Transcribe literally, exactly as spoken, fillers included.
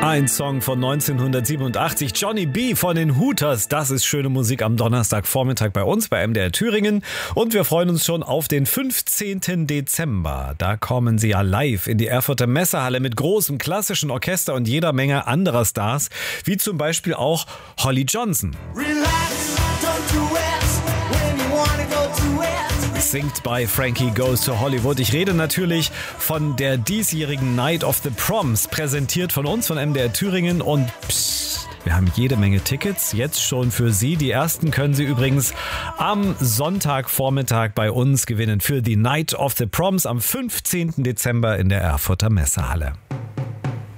Ein Song von neunzehnhundertsiebenundachtzig, Johnny B. von den Hooters. Das ist schöne Musik am Donnerstagvormittag bei uns bei M D R Thüringen. Und wir freuen uns schon auf den fünfzehnten Dezember. Da kommen sie ja live in die Erfurter Messehalle mit großem klassischen Orchester und jeder Menge anderer Stars, wie zum Beispiel auch Holly Johnson. Relax, don't do it, when you wanna go to it. Singt bei Frankie Goes to Hollywood. Ich rede natürlich von der diesjährigen Night of the Proms, präsentiert von uns, von M D R Thüringen. Und pssst, wir haben jede Menge Tickets, jetzt schon für Sie. Die ersten können Sie übrigens am Sonntagvormittag bei uns gewinnen für die Night of the Proms am fünfzehnten Dezember in der Erfurter Messehalle.